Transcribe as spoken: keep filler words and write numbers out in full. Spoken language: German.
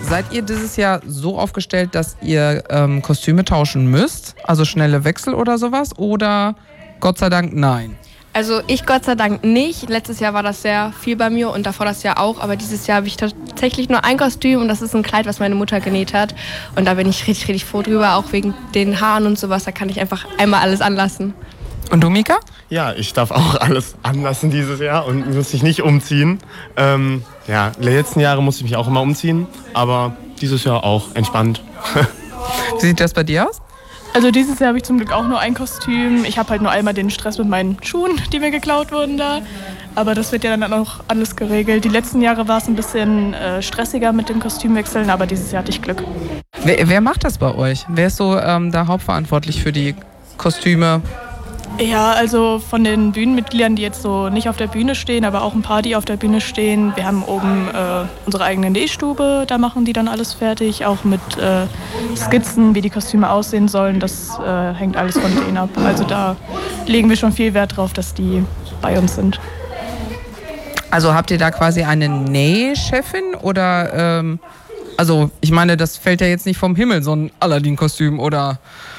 seid ihr dieses Jahr so aufgestellt, dass ihr ähm, Kostüme tauschen müsst? Also schnelle Wechsel oder sowas? Oder Gott sei Dank nein? Also ich Gott sei Dank nicht. Letztes Jahr war das sehr viel bei mir und davor das Jahr auch. Aber dieses Jahr habe ich tatsächlich nur ein Kostüm und das ist ein Kleid, was meine Mutter genäht hat. Und da bin ich richtig, richtig froh drüber, auch wegen den Haaren und sowas. Da kann ich einfach einmal alles anlassen. Und du, Mika? Ja, ich darf auch alles anlassen dieses Jahr und muss mich nicht umziehen. Ähm, ja, die letzten Jahre musste ich mich auch immer umziehen, aber dieses Jahr auch entspannt. Wie sieht das bei dir aus? Also dieses Jahr habe ich zum Glück auch nur ein Kostüm. Ich habe halt nur einmal den Stress mit meinen Schuhen, die mir geklaut wurden da. Aber das wird ja dann auch alles geregelt. Die letzten Jahre war es ein bisschen äh, stressiger mit den Kostümwechseln, aber dieses Jahr hatte ich Glück. Wer, wer macht das bei euch? Wer ist so ähm, da hauptverantwortlich für die Kostüme? Ja, also von den Bühnenmitgliedern, die jetzt so nicht auf der Bühne stehen, aber auch ein paar, die auf der Bühne stehen. Wir haben oben äh, unsere eigene Nähstube, da machen die dann alles fertig, auch mit äh, Skizzen, wie die Kostüme aussehen sollen. Das äh, hängt alles von denen ab. Also da legen wir schon viel Wert drauf, dass die bei uns sind. Also habt ihr da quasi eine Nähchefin oder, ähm, also ich meine, das fällt ja jetzt nicht vom Himmel, so ein Aladdin-Kostüm oder...